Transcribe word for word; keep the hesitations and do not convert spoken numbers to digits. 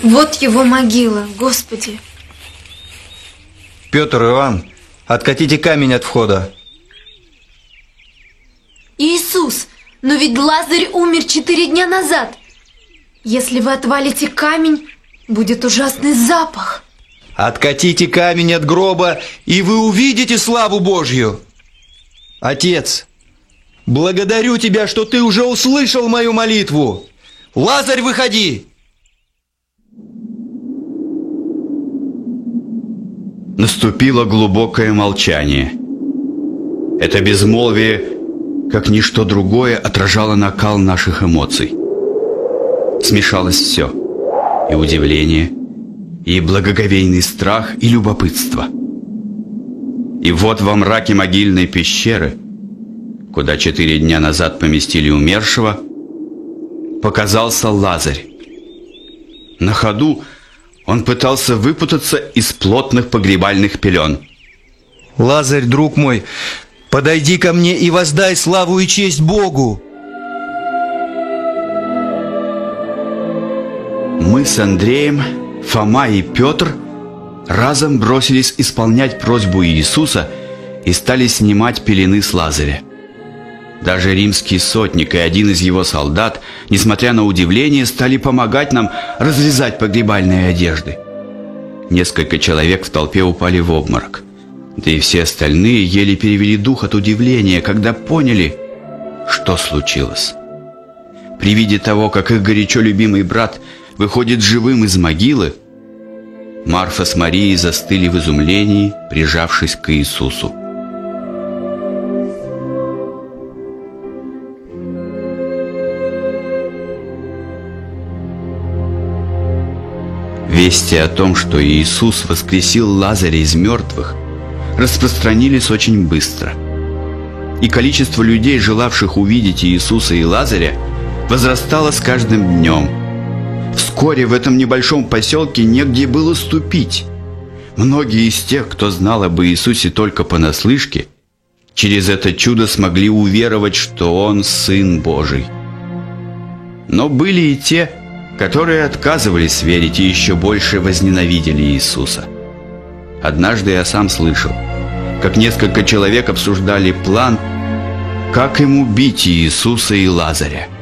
Вот его могила, Господи. Петр, Иоанн, откатите камень от входа. Иисус, но ведь Лазарь умер четыре дня назад. Если вы отвалите камень, будет ужасный запах. Откатите камень от гроба, и вы увидите славу Божью. Отец, благодарю Тебя, что Ты уже услышал мою молитву. Лазарь, выходи! Наступило глубокое молчание. Это безмолвие, как ничто другое, отражало накал наших эмоций. Смешалось все: и удивление, и благоговейный страх, и любопытство. И вот во мраке могильной пещеры, куда четыре дня назад поместили умершего, показался Лазарь. На ходу он пытался выпутаться из плотных погребальных пелен. Лазарь, друг мой, подойди ко мне и воздай славу и честь Богу. Мы с Андреем, Фома и Петр разом бросились исполнять просьбу Иисуса и стали снимать пелены с Лазаря. Даже римский сотник и один из его солдат, несмотря на удивление, стали помогать нам разрезать погребальные одежды. Несколько человек в толпе упали в обморок. Да и все остальные еле перевели дух от удивления, когда поняли, что случилось. При виде того, как их горячо любимый брат выходит живым из могилы, Марфа с Марией застыли в изумлении, прижавшись к Иисусу. Вести о том, что Иисус воскресил Лазаря из мертвых, распространились очень быстро. И количество людей, желавших увидеть Иисуса и Лазаря, возрастало с каждым днем. Вскоре в этом небольшом поселке негде было ступить. Многие из тех, кто знал об Иисусе только понаслышке, через это чудо смогли уверовать, что Он Сын Божий. Но были и те, которые отказывались верить и еще больше возненавидели Иисуса. Однажды я сам слышал, как несколько человек обсуждали план, как им убить Иисуса и Лазаря.